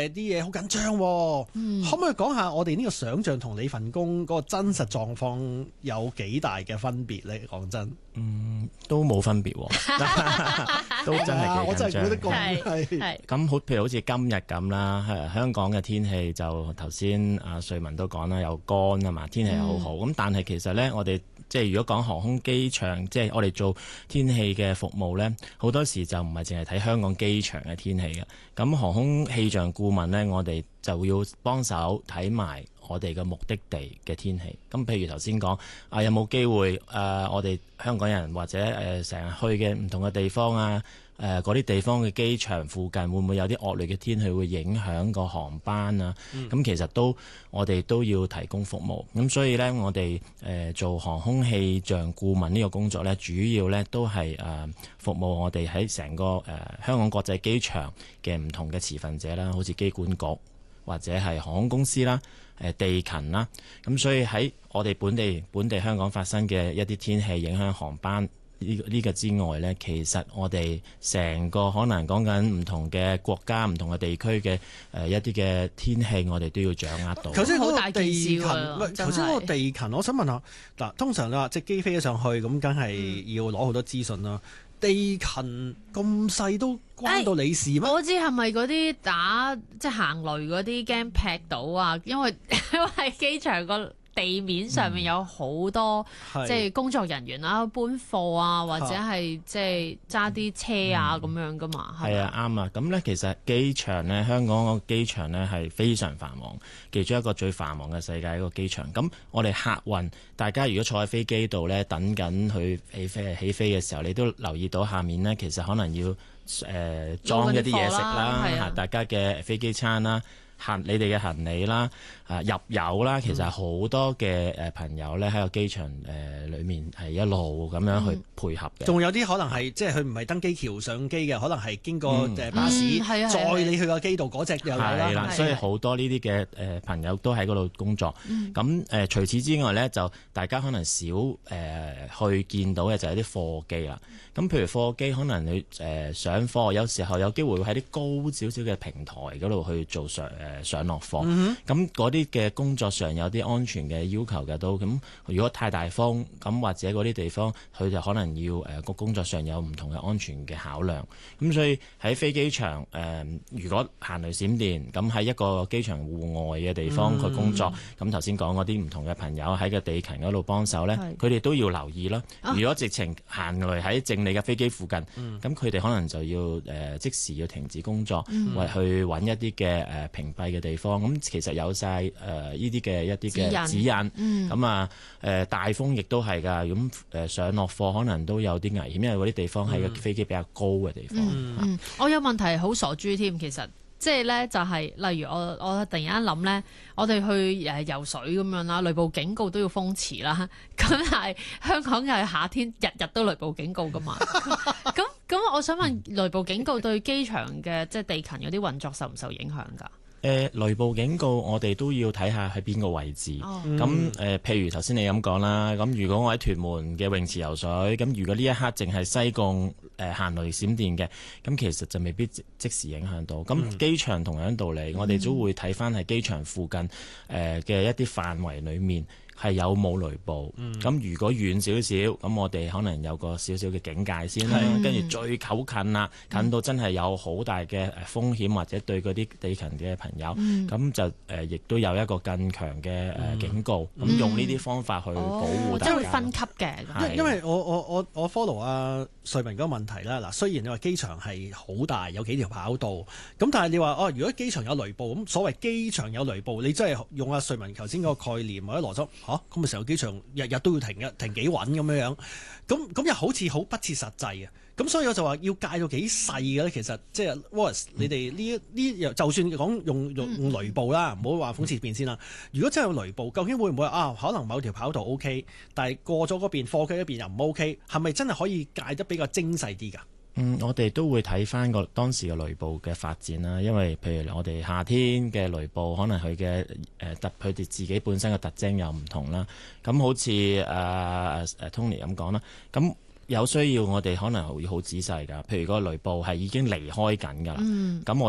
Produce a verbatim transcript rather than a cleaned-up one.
啲嘢好緊張喎， 嗯、 可唔可以講下我哋呢個想像同你份工嗰個真實狀況有幾大嘅分別咧？講真， 嗯，都冇分別喎，都真係幾緊張。 我真係覺得咁係係咁好，譬如好似今日咁啦，香港嘅天氣就頭先阿瑞文都講啦，有乾啊嘛，天氣又好好。咁、嗯、但係其實咧，我哋即係如果講航空機場，即係我哋做天氣嘅服務咧，好多時就唔係淨係睇香港機場嘅天氣嘅。咁航空氣象顧問咧，我哋就要幫手睇埋我哋嘅目的地嘅天氣。咁譬如頭先講啊，有冇機會誒、呃，我哋香港人或者誒成日去嘅唔同嘅地方啊，誒嗰啲地方嘅機場附近會唔會有啲惡劣嘅天氣會影響個航班啊？咁、嗯、其實都我哋都要提供服務。咁所以呢，我哋誒、呃、做航空氣象顧問呢個工作呢，主要呢都係誒、呃、服務我哋喺成個誒、呃、香港國際機場嘅唔同嘅持份者啦，好似機管局或者係航空公司啦、誒地勤啦。咁所以喺我哋本地本地香港發生嘅一啲天氣影響航班呢呢個之外呢，其實我哋成個可能講緊唔同嘅國家、唔同嘅地區嘅誒一啲嘅天氣，我哋都要掌握到。 頭先嗰個好大件事地勤， 喎頭先嗰個地勤，我想問下嗱，通常啦，隻機飛咗上去，咁梗係要攞好多資訊啦。地勤咁細都關到你事咩？ 我知係咪嗰啲打即係行雷嗰啲驚劈到啊？因為因為機場個地面上面有好多、嗯、即係工作人員啦，搬貨啊，或者係即係揸啲車啊咁、嗯、樣噶嘛。係啊，啱啊。咁咧其實機場咧，香港個機場咧係非常繁忙，其中一個最繁忙嘅世界一個機場。咁我哋客運，大家如果坐喺飛機度咧，等緊去起飛起飛嘅時候，你都留意到下面咧，其實可能要誒裝、呃、一啲嘢食啦，嚇大家嘅飛機餐啦。行你哋嘅行李啦，啊入油啦，其實好多嘅誒朋友咧喺個機場誒裏面係一路咁樣去配合嘅。仲、 嗯、有啲可能係即係佢唔係登機橋上機嘅，可能係經過誒巴士載、嗯、你去個機度嗰隻又有啦。係啦， 所以好多呢啲嘅誒朋友都喺嗰度工作。咁誒、呃、除此之外咧，就大家可能少誒、呃、去見到嘅就係啲貨機啦。咁譬如貨機可能你誒、呃、上貨，有時候有機會會喺啲高少少嘅平台嗰度去做上。誒上落貨，咁嗰啲嘅工作上有啲安全嘅要求嘅都，咁如果太大風，咁或者嗰啲地方佢就可能要誒個、呃、工作上有唔同嘅安全嘅考量，咁所以喺飛機場誒、呃，如果行雷閃電，咁喺一個機場戶外嘅地方去工作，咁頭先講嗰啲唔同嘅朋友喺個地勤嗰度幫手咧，佢哋都要留意啦。如果直情行雷喺正你嘅飛機附近，咁佢哋可能就要誒、呃、即時要停止工作，或、嗯、去揾一啲嘅誒平嘅地方，咁其實有晒誒呢啲嘅一啲嘅指引，咁、嗯、啊誒、呃、大風亦都係㗎，咁誒上落貨可能都有啲危險，因為嗰啲地方係個飛機比較高嘅地方。 嗯嗯、我有問題好傻豬添，其實即係咧就係、是、例如我我突然間諗咧，我哋去誒游水咁樣啦，雷暴警告都要封池啦，咁係香港又係夏天，日日都雷暴警告㗎嘛，咁咁我想問雷暴警告對機場嘅即係地勤嗰啲運作受唔受影響㗎？ 誒、呃、雷暴警告，我哋都要睇下喺邊個位置。咁、哦、誒、呃，譬如頭先你咁講啦，咁如果我喺屯門嘅泳池游水，咁如果呢一刻淨係西貢誒行雷閃電嘅，咁其實就未必即，即時影響到。咁機場同樣道理，嗯、我哋都會睇翻喺機場附近誒嘅、呃、一啲範圍裡面。係有冇雷暴？咁、嗯、如果遠少少，咁我哋可能有個少少嘅警戒先啦。跟住、嗯、最靠近啦，近到真係有好大嘅誒風險，或者對嗰啲地勤嘅朋友，咁、嗯、就誒亦、呃、都有一個更強嘅誒警告。咁、嗯、用呢啲方法去保護大家。 即係會分級嘅。 因因為我我我我 follow 阿瑞文嗰個問題啦。嗱，雖然你話機場係好大，有幾條跑道，咁但係你話哦，如果機場有雷暴，咁所謂機場有雷暴，你真係用阿瑞文頭先嗰個概念或者邏輯。嚇，咁咪成個機場日日都要停一停幾穩咁樣樣，咁咁又好似好不切實際啊！咁所以我就話要界到幾細嘅咧，其實即係 Wallace 你哋呢呢就算講用用雷暴啦，唔好話風切變先啦。如果真係有雷暴，究竟會唔會啊？可能某條跑道 OK，但係過咗嗰邊貨機嗰邊又唔 OK，係咪真係可以界得比較精細啲㗎？ 嗯，我哋都會睇翻個當時嘅雷暴嘅發展啦，因為譬如我哋夏天嘅雷暴，可能佢嘅誒特佢哋自己本身嘅特徵又唔同啦。咁好似誒誒 Tony 咁講啦，咁有需要我哋可能會好仔細㗎。譬如個雷暴係已經離開緊㗎啦，咁、嗯、我。